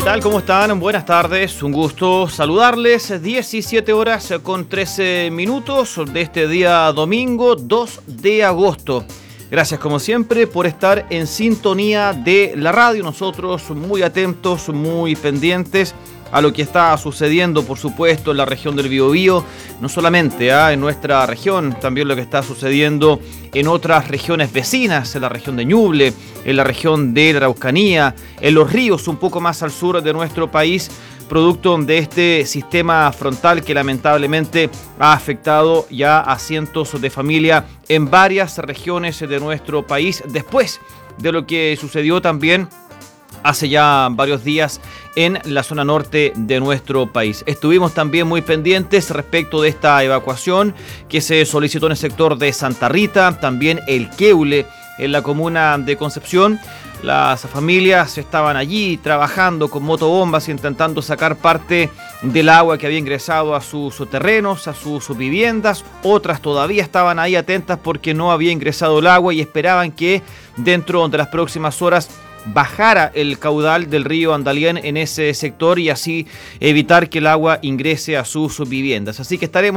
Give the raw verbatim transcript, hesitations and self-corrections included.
tal? ¿Cómo están? Buenas tardes, un gusto saludarles. diecisiete horas con trece minutos de este día domingo dos de agosto. Gracias como siempre por estar en sintonía de la radio. Nosotros muy atentos, muy pendientes a lo que está sucediendo, por supuesto, en la región del Biobío, no solamente ¿eh? en nuestra región, también lo que está sucediendo en otras regiones vecinas, en la región de Ñuble, en la región de la Araucanía, en los ríos un poco más al sur de nuestro país, producto de este sistema frontal que lamentablemente ha afectado ya a cientos de familias en varias regiones de nuestro país, después de lo que sucedió también hace ya varios días en la zona norte de nuestro país. Estuvimos también muy pendientes respecto de esta evacuación que se solicitó en el sector de Santa Rita, también el Queule, en la comuna de Concepción. Las familias estaban allí trabajando con motobombas, intentando sacar parte del agua que había ingresado a sus terrenos, a sus viviendas. Otras todavía estaban ahí atentas porque no había ingresado el agua y esperaban que dentro de las próximas horas bajara el caudal del río Andalién en ese sector y así evitar que el agua ingrese a sus viviendas. Así que estaremos